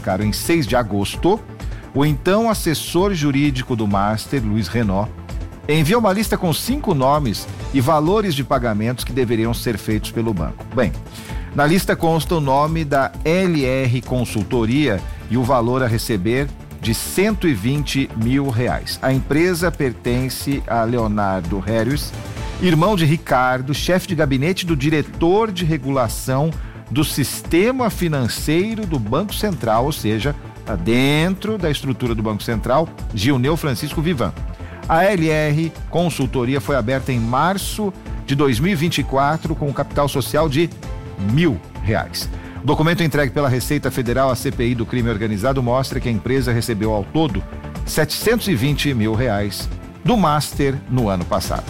Porcaro em 6 de agosto, o então assessor jurídico do Master, Luiz Renault, enviou uma lista com 5 nomes e valores de pagamentos que deveriam ser feitos pelo banco. Bem, na lista consta o nome da LR Consultoria e o valor a receber de R$120 mil. A empresa pertence a Leonardo Harris, irmão de Ricardo, chefe de gabinete do diretor de regulação do sistema financeiro do Banco Central, ou seja, está dentro da estrutura do Banco Central, Gilneu Francisco Vivan. A LR Consultoria foi aberta em março de 2024 com um capital social de R$1.000. O documento entregue pela Receita Federal à CPI do crime organizado mostra que a empresa recebeu ao todo R$720 mil do Master no ano passado.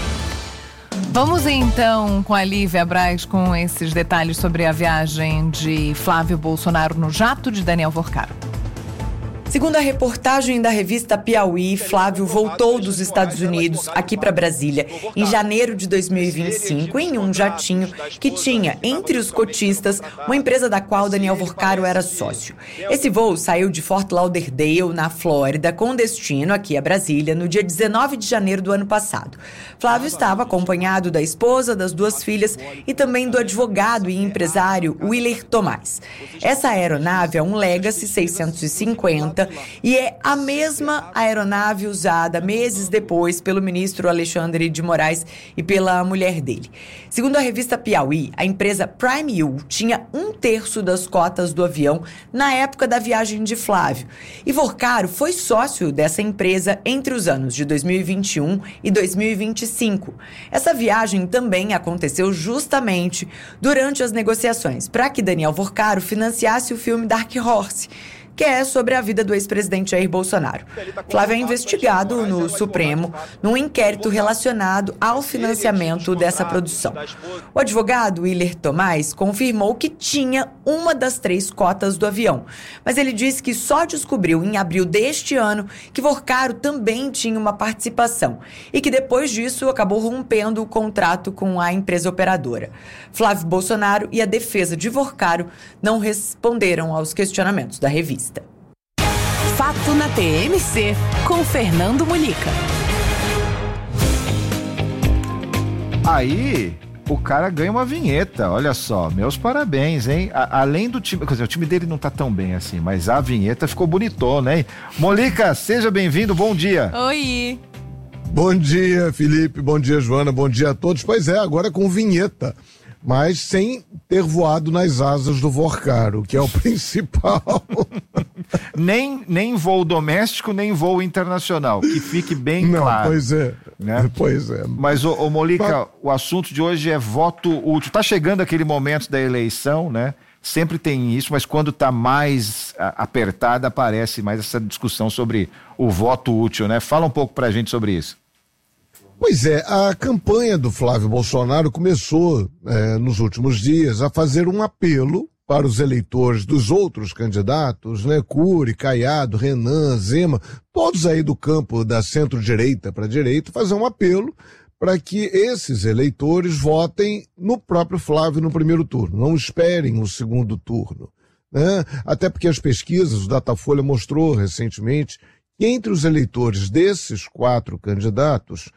Vamos então com a Lívia Braz com esses detalhes sobre a viagem de Flávio Bolsonaro no jato de Daniel Vorcaro. Segundo a reportagem da revista Piauí, Flávio voltou dos Estados Unidos aqui para Brasília em janeiro de 2025 em um jatinho que tinha, entre os cotistas, uma empresa da qual Daniel Vorcaro era sócio. Esse voo saiu de Fort Lauderdale, na Flórida, com destino aqui a Brasília no dia 19 de janeiro do ano passado. Flávio estava acompanhado da esposa, das 2 filhas e também do advogado e empresário Willer Tomás. Essa aeronave é um Legacy 650 e é a mesma aeronave usada meses depois pelo ministro Alexandre de Moraes e pela mulher dele. Segundo a revista Piauí, a empresa Prime U tinha 1/3 das cotas do avião na época da viagem de Flávio. E Vorcaro foi sócio dessa empresa entre os anos de 2021 e 2025. Essa viagem também aconteceu justamente durante as negociações para que Daniel Vorcaro financiasse o filme Dark Horse, que é sobre a vida do ex-presidente Jair Bolsonaro. Flávio é investigado no Supremo num inquérito relacionado ao financiamento dessa produção. O advogado Willer Tomás confirmou que tinha uma das 3 cotas do avião, mas ele disse que só descobriu em abril deste ano que Vorcaro também tinha uma participação e que depois disso acabou rompendo o contrato com a empresa operadora. Flávio Bolsonaro e a defesa de Vorcaro não responderam aos questionamentos da revista. Fato na TMC, com Fernando Mulica. Aí, o cara ganha uma vinheta, olha só, meus parabéns, hein? Além do time, quer dizer, o time dele não tá tão bem assim, mas a vinheta ficou bonitona, hein? Mulica, seja bem-vindo, bom dia. Oi. Bom dia, Felipe, bom dia, Joana, bom dia a todos. Pois é, agora com vinheta, mas sem ter voado nas asas do Vorcaro, que é o principal. Nem voo doméstico, nem voo internacional, que fique bem claro. Pois é, né? Pois é. Mas, ô Mulica, o assunto de hoje é voto útil. Tá chegando aquele momento da eleição, né? Sempre tem isso, mas quando tá mais apertada, aparece mais essa discussão sobre o voto útil, né? Fala um pouco pra gente sobre isso. Pois é, a campanha do Flávio Bolsonaro começou nos últimos dias a fazer um apelo para os eleitores dos outros candidatos, né? Cury, Caiado, Renan, Zema, todos aí do campo da centro-direita para a direita, fazer um apelo para que esses eleitores votem no próprio Flávio no primeiro turno, não esperem o segundo turno, né? Até porque as pesquisas, o Datafolha mostrou recentemente que entre os eleitores desses 4 candidatos,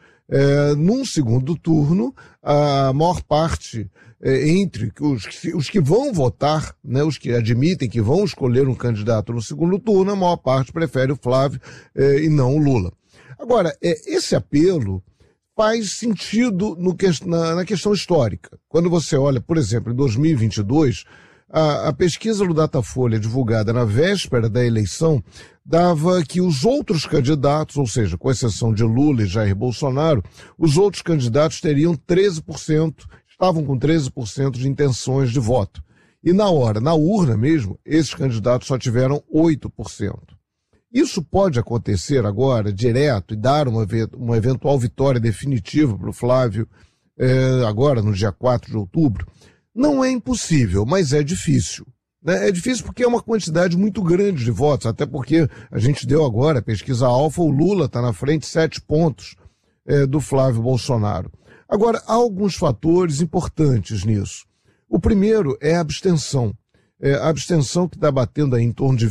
num segundo turno, a maior parte, entre os que vão votar, né, os que admitem que vão escolher um candidato no segundo turno, a maior parte prefere o Flávio e não o Lula. Agora, esse apelo faz sentido na questão histórica. Quando você olha, por exemplo, em 2022, a pesquisa do Datafolha divulgada na véspera da eleição dava que os outros candidatos, ou seja, com exceção de Lula e Jair Bolsonaro, os outros candidatos teriam 13%, estavam com 13% de intenções de voto. E na urna mesmo, esses candidatos só tiveram 8%. Isso pode acontecer agora, direto, e dar uma eventual vitória definitiva para o Flávio, agora no dia 4 de outubro. Não é impossível, mas é difícil. É difícil porque é uma quantidade muito grande de votos, até porque a gente deu agora a pesquisa Alfa, o Lula está na frente 7 pontos do Flávio Bolsonaro. Agora, há alguns fatores importantes nisso. O primeiro é a abstenção. A abstenção que está batendo aí em torno de